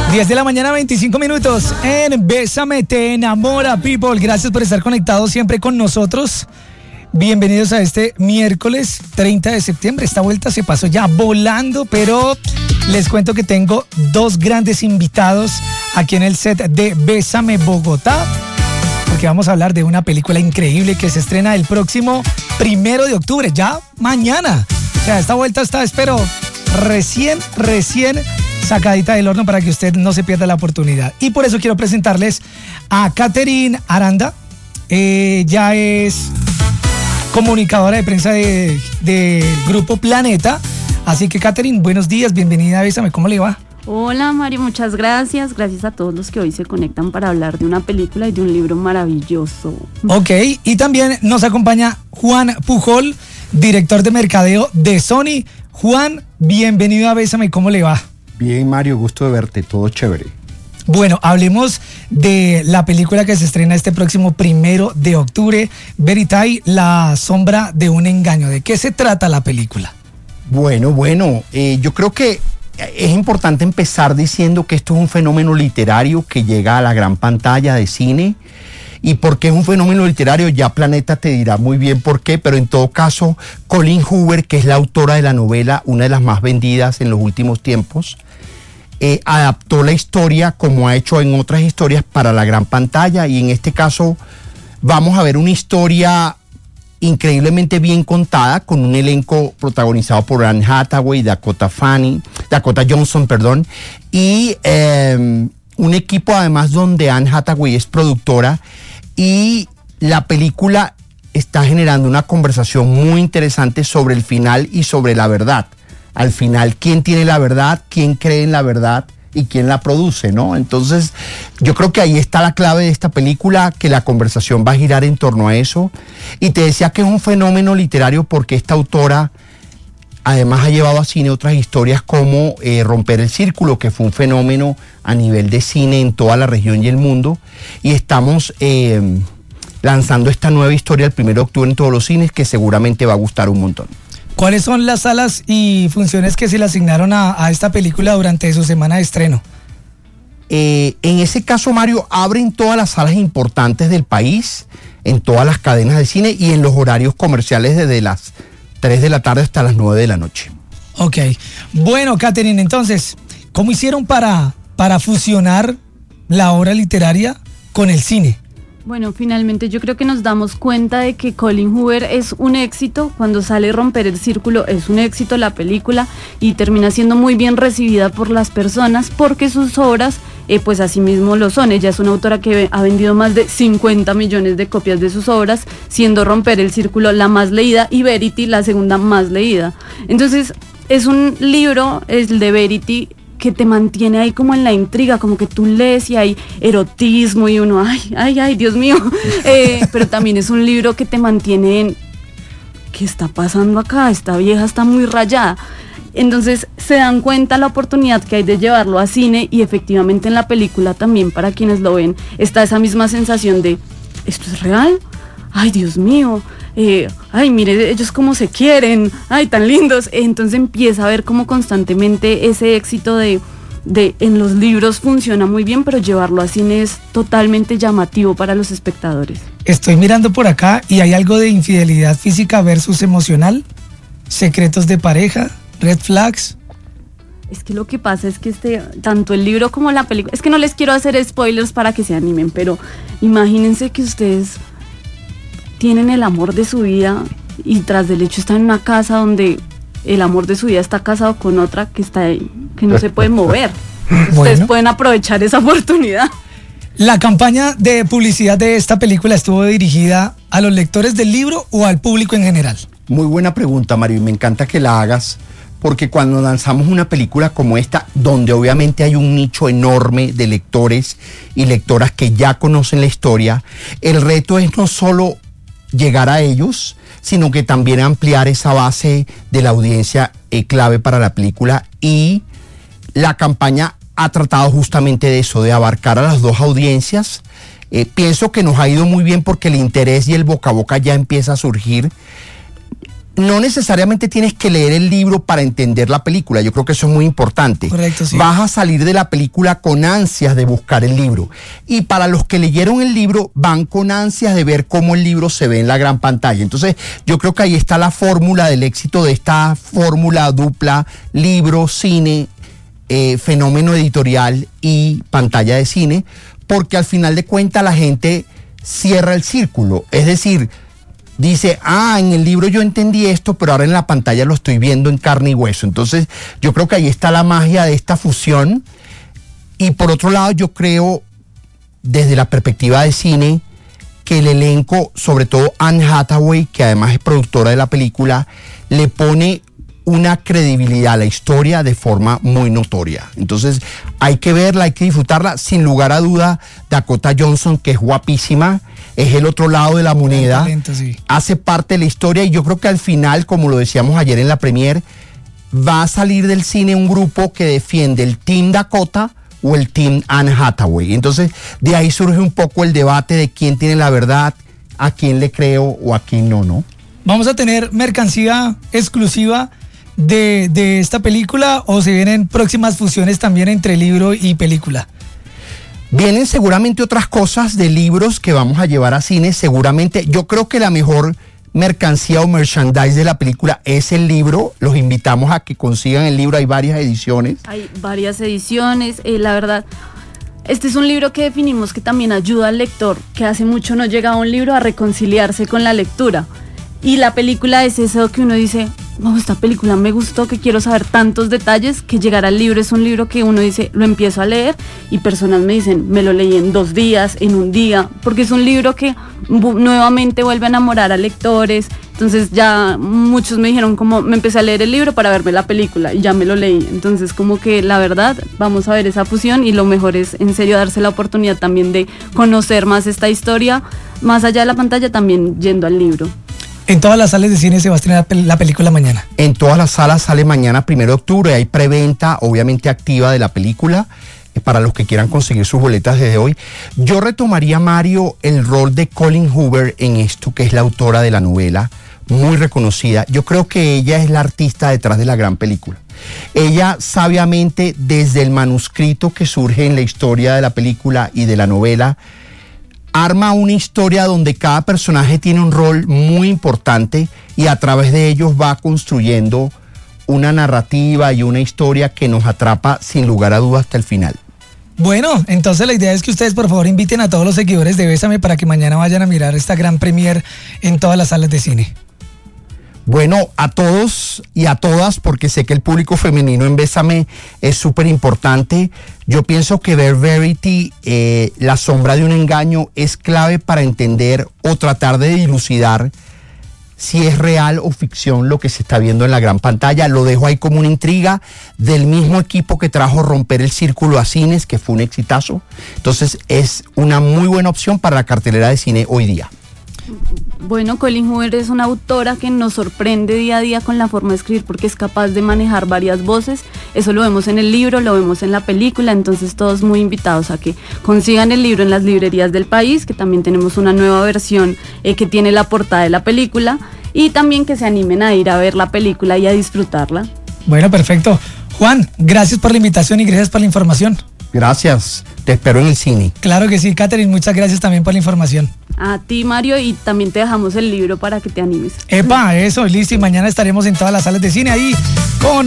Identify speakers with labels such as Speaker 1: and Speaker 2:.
Speaker 1: 10 de la mañana, 25 minutos en Bésame Te Enamora, people. Gracias por estar conectados siempre con nosotros. Bienvenidos a este miércoles 30 de septiembre. Esta vuelta se pasó ya volando, pero les cuento que tengo dos grandes invitados aquí en el set de Bésame Bogotá, porque vamos a hablar de una película increíble que se estrena el próximo 1 de octubre, ya mañana. O sea, esta vuelta está, espero, recién sacadita del horno para que usted no se pierda la oportunidad. Y por eso quiero presentarles a Catherine Aranda. Ella es comunicadora de prensa de Grupo Planeta. Así que, Catherine, buenos días, bienvenida a Bésame, ¿cómo le va?
Speaker 2: Hola, Mario, muchas gracias. Gracias a todos los que hoy se conectan para hablar de una película y de un libro maravilloso.
Speaker 1: Ok, y también nos acompaña Juan Pujol, director de mercadeo de Sony. Juan, bienvenido a Bésame, ¿cómo le va?
Speaker 3: Bien, Mario, gusto de verte, todo chévere.
Speaker 1: Bueno, hablemos de la película que se estrena este próximo 1 de octubre, Verity, La sombra de un engaño. ¿De qué se trata la película?
Speaker 3: Bueno, yo creo que es importante empezar diciendo que esto es un fenómeno literario que llega a la gran pantalla de cine. Y porque es un fenómeno literario, ya Planeta te dirá muy bien por qué, pero en todo caso, Colleen Hoover, que es la autora de la novela, una de las más vendidas en los últimos tiempos, adaptó la historia como ha hecho en otras historias para la gran pantalla, y en este caso vamos a ver una historia increíblemente bien contada, con un elenco protagonizado por Anne Hathaway, Dakota Johnson, y un equipo además donde Anne Hathaway es productora, y la película está generando una conversación muy interesante sobre el final y sobre la verdad. Al final, ¿quién tiene la verdad? ¿Quién cree en la verdad? ¿Y quién la produce, no? Entonces, yo creo que ahí está la clave de esta película, que la conversación va a girar en torno a eso. Y te decía que es un fenómeno literario porque esta autora además ha llevado a cine otras historias como Romper el Círculo, que fue un fenómeno a nivel de cine en toda la región y el mundo. Y estamos lanzando esta nueva historia el 1 de octubre en todos los cines, que seguramente va a gustar un montón.
Speaker 1: ¿Cuáles son las salas y funciones que se le asignaron a esta película durante su semana de estreno?
Speaker 3: En ese caso, Mario, abren todas las salas importantes del país, en todas las cadenas de cine y en los horarios comerciales desde las 3 de la tarde hasta las 9 de la noche.
Speaker 1: Ok. Bueno, Catherine, entonces, ¿cómo hicieron para fusionar la obra literaria con el cine?
Speaker 2: Bueno, finalmente yo creo que nos damos cuenta de que Colleen Hoover es un éxito. Cuando sale Romper el Círculo es un éxito la película y termina siendo muy bien recibida por las personas porque sus obras pues así mismo lo son. Ella es una autora que ha vendido más de 50 millones de copias de sus obras, siendo Romper el Círculo la más leída y Verity la segunda más leída. Entonces es un libro, el de Verity, que te mantiene ahí como en la intriga, como que tú lees y hay erotismo y uno, ay, Dios mío, pero también es un libro que te mantiene en, ¿qué está pasando acá? Esta vieja está muy rayada. Entonces se dan cuenta la oportunidad que hay de llevarlo a cine y efectivamente en la película también, para quienes lo ven, está esa misma sensación de, ¿esto es real? Ay, Dios mío, ay, mire, ellos cómo se quieren, ay, tan lindos. Entonces empieza a ver cómo constantemente ese éxito de en los libros funciona muy bien, pero llevarlo a cine es totalmente llamativo para los espectadores.
Speaker 1: Estoy mirando por acá y hay algo de infidelidad física versus emocional, secretos de pareja, red flags.
Speaker 2: Es que lo que pasa es que tanto el libro como la película, es que no les quiero hacer spoilers para que se animen, pero imagínense que ustedes tienen el amor de su vida y tras del hecho están en una casa donde el amor de su vida está casado con otra que está ahí, que no se puede mover. Ustedes pueden aprovechar esa oportunidad.
Speaker 1: ¿La campaña de publicidad de esta película estuvo dirigida a los lectores del libro o al público en general?
Speaker 3: Muy buena pregunta, Mario, y me encanta que la hagas, porque cuando lanzamos una película como esta, donde obviamente hay un nicho enorme de lectores y lectoras que ya conocen la historia, el reto es no solo llegar a ellos, sino que también ampliar esa base de la audiencia clave para la película, y la campaña ha tratado justamente de eso, de abarcar a las dos audiencias. Pienso que nos ha ido muy bien porque el interés y el boca a boca ya empieza a surgir. no necesariamente tienes que leer el libro para entender la película. Yo creo que eso es muy importante.
Speaker 1: Correcto, sí.
Speaker 3: Vas a salir de la película con ansias de buscar el libro. Y para los que leyeron el libro, van con ansias de ver cómo el libro se ve en la gran pantalla. Entonces, yo creo que ahí está la fórmula del éxito de esta fórmula dupla: libro, cine, fenómeno editorial y pantalla de cine, porque al final de cuentas la gente cierra el círculo. Es decir, dice, en el libro yo entendí esto, pero ahora en la pantalla lo estoy viendo en carne y hueso. Entonces, yo creo que ahí está la magia de esta fusión. Y por otro lado, yo creo, desde la perspectiva de cine, que el elenco, sobre todo Anne Hathaway, que además es productora de la película, le pone una credibilidad a la historia de forma muy notoria. Entonces, hay que verla, hay que disfrutarla. Sin lugar a duda, Dakota Johnson, que es guapísima, es el otro lado de la moneda,
Speaker 1: talento, sí.
Speaker 3: Hace parte de la historia, y yo creo que al final, como lo decíamos ayer en la premier, va a salir del cine un grupo que defiende el Team Dakota o el Team Anne Hathaway. Entonces, de ahí surge un poco el debate de quién tiene la verdad, a quién le creo o a quién no.
Speaker 1: ¿Vamos a tener mercancía exclusiva de esta película, o se vienen próximas fusiones también entre libro y película?
Speaker 3: Vienen seguramente otras cosas de libros que vamos a llevar a cine, seguramente. Yo creo que la mejor mercancía o merchandise de la película es el libro. Los invitamos a que consigan el libro, hay varias ediciones.
Speaker 2: Hay varias ediciones, la verdad. Este es un libro que definimos que también ayuda al lector, que hace mucho no llega a un libro, a reconciliarse con la lectura. Y la película es eso que uno dice, esta película me gustó, que quiero saber tantos detalles, que llegar al libro es un libro que uno dice, lo empiezo a leer, y personas me dicen, me lo leí en 2 días, en 1 día, porque es un libro que nuevamente vuelve a enamorar a lectores. Entonces ya muchos me dijeron como, me empecé a leer el libro para verme la película y ya me lo leí. Entonces como que la verdad, vamos a ver esa fusión, y lo mejor es en serio darse la oportunidad también de conocer más esta historia, más allá de la pantalla, también yendo al libro.
Speaker 1: En todas las salas de cine se va a estrenar la película mañana.
Speaker 3: En todas las salas sale mañana, 1 de octubre. Hay preventa, obviamente, activa de la película, para los que quieran conseguir sus boletas desde hoy. Yo retomaría, Mario, el rol de Colleen Hoover en esto, que es la autora de la novela, muy reconocida. Yo creo que ella es la artista detrás de la gran película. Ella, sabiamente, desde el manuscrito que surge en la historia de la película y de la novela, arma una historia donde cada personaje tiene un rol muy importante, y a través de ellos va construyendo una narrativa y una historia que nos atrapa sin lugar a dudas hasta el final.
Speaker 1: Bueno, entonces la idea es que ustedes por favor inviten a todos los seguidores de Bésame para que mañana vayan a mirar esta gran premier en todas las salas de cine.
Speaker 3: Bueno, a todos y a todas, porque sé que el público femenino en Bésame es súper importante. Yo pienso que ver Verity, La sombra de un engaño, es clave para entender o tratar de dilucidar si es real o ficción lo que se está viendo en la gran pantalla. Lo dejo ahí como una intriga, del mismo equipo que trajo Romper el Círculo a cines, que fue un exitazo. Entonces es una muy buena opción para la cartelera de cine hoy día.
Speaker 2: Bueno, Colleen Hoover es una autora que nos sorprende día a día con la forma de escribir, porque es capaz de manejar varias voces. Eso lo vemos en el libro, lo vemos en la película. Entonces todos muy invitados a que consigan el libro en las librerías del país, que también tenemos una nueva versión que tiene la portada de la película, y también que se animen a ir a ver la película y a disfrutarla.
Speaker 1: Bueno, perfecto. Juan, gracias por la invitación y gracias por la información.
Speaker 3: Gracias, te espero en el cine.
Speaker 1: Claro que sí, Catherine, muchas gracias también por la información.
Speaker 2: A ti, Mario, y también te dejamos el libro para que te animes.
Speaker 1: Epa, eso, listo, y mañana estaremos en todas las salas de cine ahí con